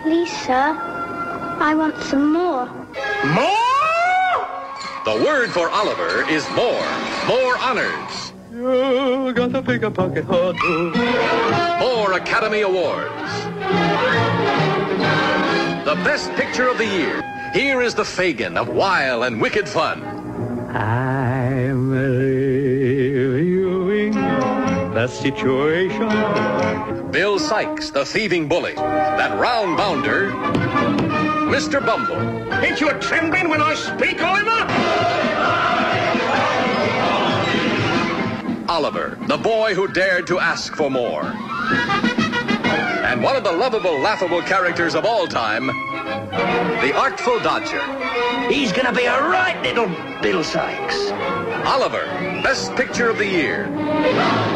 Please, sir. I want some more. More? The word for Oliver is more. More honors. You got a bigger pocket, oh, too. More Academy Awards. The best picture of the year. Here is the Fagin of wild and wicked fun. I'm reviewing the situation. Bill Sykes, the thieving bully. That round bounder, Mr. Bumble. Ain't you trembling when I speak, Oliver? Oliver, the boy who dared to ask for more. And one of the lovable, laughable characters of all time, the Artful Dodger. He's gonna be a right little Bill Sykes. Oliver, best picture of the year.